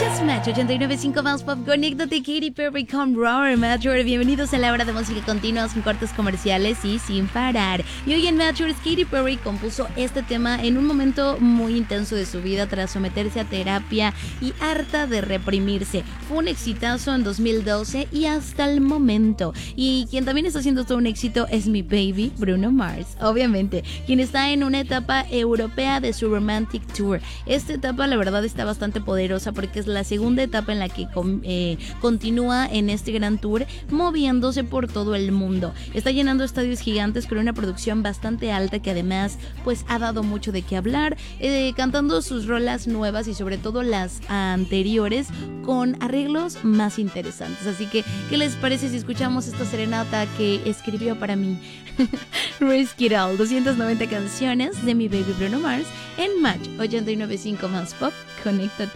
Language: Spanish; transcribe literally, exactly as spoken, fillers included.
Es Match ochenta y nueve punto cinco más pop. Conéctate, Katy Perry con Roar Matchword. Bienvenidos a la hora de música continua, sin cortes comerciales y sin parar. Y hoy en Matchword, Katy Perry compuso este tema en un momento muy intenso de su vida tras someterse a terapia y harta de reprimirse. Fue un exitazo en dos mil doce y hasta el momento. Y quien también está haciendo todo un éxito es mi baby, Bruno Mars, obviamente, quien está en una etapa europea de su Romantic Tour. Esta etapa la verdad está bastante poderosa porque es la segunda etapa en la que eh, continúa en este gran tour, moviéndose por todo el mundo. Está llenando estadios gigantes con una producción bastante alta que además pues ha dado mucho de qué hablar, eh, cantando sus rolas nuevas y sobre todo las anteriores con arreglos más interesantes. Así que, ¿qué les parece si escuchamos esta serenata que escribió para mí? Risk It All, doscientas noventa canciones de mi baby Bruno Mars en Match ochenta y nueve punto cinco más pop. Conéctate.